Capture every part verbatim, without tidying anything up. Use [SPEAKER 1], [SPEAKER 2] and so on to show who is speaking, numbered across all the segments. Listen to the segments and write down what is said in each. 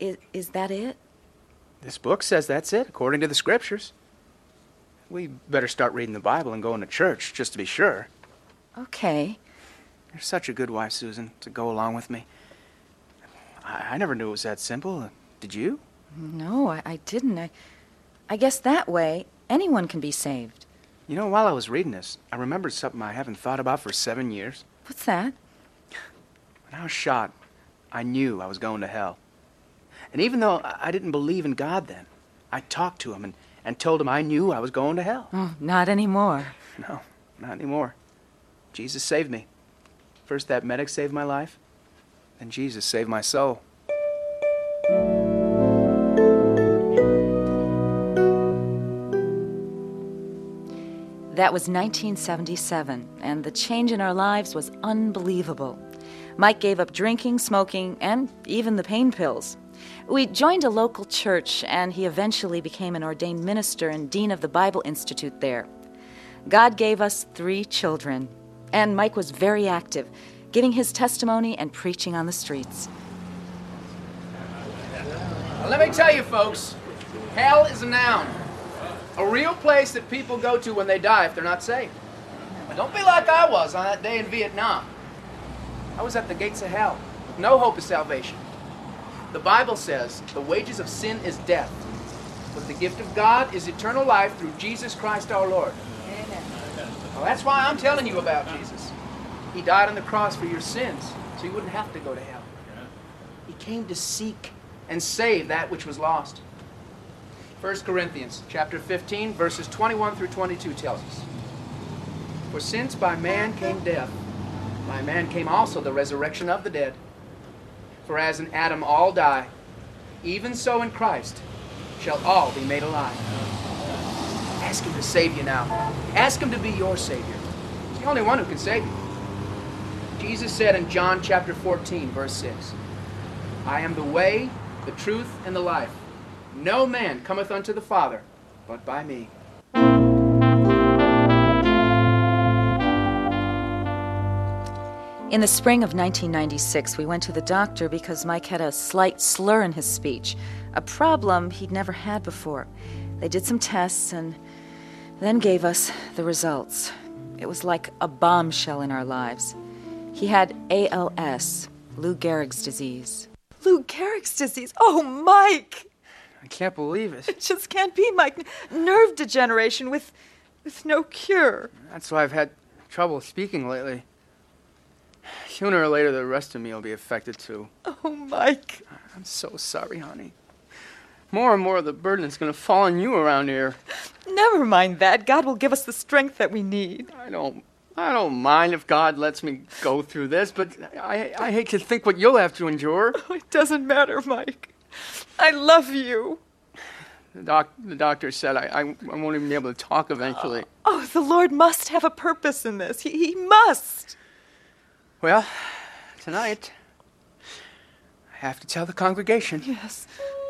[SPEAKER 1] Is, is that it?
[SPEAKER 2] This book says that's it, according to the scriptures. We better start reading the Bible and going to church, just to be sure.
[SPEAKER 1] Okay.
[SPEAKER 2] You're such a good wife, Susan, to go along with me. I, I never knew it was that simple. Did you?
[SPEAKER 1] No, I, I didn't. I, I guess that way, anyone can be saved.
[SPEAKER 2] You know, while I was reading this, I remembered something I haven't thought about for seven years.
[SPEAKER 1] What's that?
[SPEAKER 2] When I was shot, I knew I was going to hell. And even though I didn't believe in God then, I talked to him and, and told him I knew I was going to hell.
[SPEAKER 1] Oh, not anymore.
[SPEAKER 2] No, not anymore. Jesus saved me. First that medic saved my life, then Jesus saved my soul.
[SPEAKER 1] That was nineteen seventy-seven, and the change in our lives was unbelievable. Mike gave up drinking, smoking, and even the pain pills. We joined a local church, and he eventually became an ordained minister and dean of the Bible Institute there. God gave us three children, and Mike was very active, giving his testimony and preaching on the streets.
[SPEAKER 2] Well, let me tell you, folks, hell is a noun. A real place that people go to when they die if they're not saved. But don't be like I was on that day in Vietnam. I was at the gates of hell, with no hope of salvation. The Bible says the wages of sin is death, but the gift of God is eternal life through Jesus Christ our Lord. Amen. Well, that's why I'm telling you about Jesus. He died on the cross for your sins, so you wouldn't have to go to hell. He came to seek and save that which was lost. First Corinthians chapter fifteen, verses twenty-one through twenty-two tells us, "For since by man came death, by man came also the resurrection of the dead. For as in Adam all die, even so in Christ shall all be made alive." Ask him to save you now. Ask him to be your Savior. He's the only one who can save you. Jesus said in John chapter fourteen, verse six, "I am the way, the truth, and the life. No man cometh unto the Father but by me."
[SPEAKER 1] In the spring of nineteen ninety-six, we went to the doctor because Mike had a slight slur in his speech, a problem he'd never had before. They did some tests and then gave us the results. It was like a bombshell in our lives. He had A L S, Lou Gehrig's disease. Lou Gehrig's disease? Oh, Mike!
[SPEAKER 2] I can't believe it.
[SPEAKER 1] It just can't be, Mike. Nerve degeneration with, with no cure.
[SPEAKER 2] That's why I've had trouble speaking lately. Sooner or later, the rest of me will be affected too.
[SPEAKER 1] Oh, Mike.
[SPEAKER 2] I'm so sorry, honey. More and more of the burden is going to fall on you around here.
[SPEAKER 1] Never mind that. God will give us the strength that we need.
[SPEAKER 2] I don't I don't mind if God lets me go through this, but I, I hate to think what you'll have to endure.
[SPEAKER 1] Oh, it doesn't matter, Mike. I love you.
[SPEAKER 2] The, doc, the doctor said I, I, I won't even be able to talk eventually.
[SPEAKER 1] Oh, the Lord must have a purpose in this. He, he must.
[SPEAKER 2] Well, tonight, I have to tell the congregation.
[SPEAKER 1] Yes.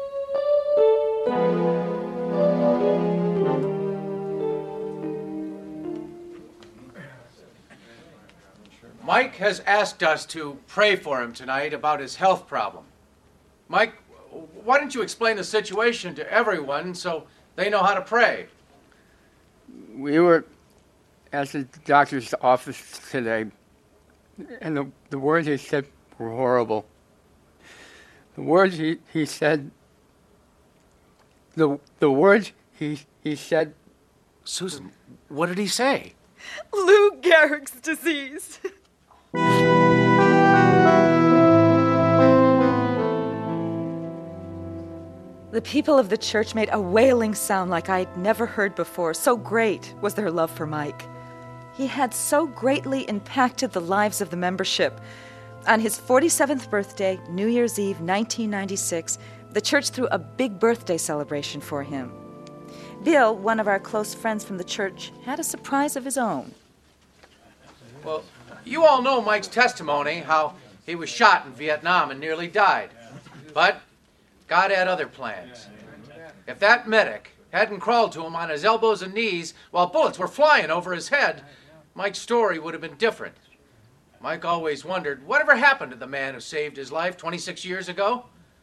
[SPEAKER 3] Mike has asked us to pray for him tonight about his health problem. Mike, why don't you explain the situation to everyone so they know how to pray?
[SPEAKER 2] We were at the doctor's office today, and the, the words he said were horrible. The words he, he said, the the words he he said.
[SPEAKER 3] Susan, what did he say?
[SPEAKER 1] Lou Gehrig's disease. The people of the church made a wailing sound like I'd never heard before. So great was their love for Mike. He had so greatly impacted the lives of the membership. On his forty-seventh birthday, New Year's Eve, nineteen ninety-six, the church threw a big birthday celebration for him. Bill, one of our close friends from the church, had a surprise of his own.
[SPEAKER 3] Well, you all know Mike's testimony, how he was shot in Vietnam and nearly died. But God had other plans. If that medic hadn't crawled to him on his elbows and knees while bullets were flying over his head, Mike's story would have been different. Mike always wondered whatever happened to the man who saved his life twenty-six years ago.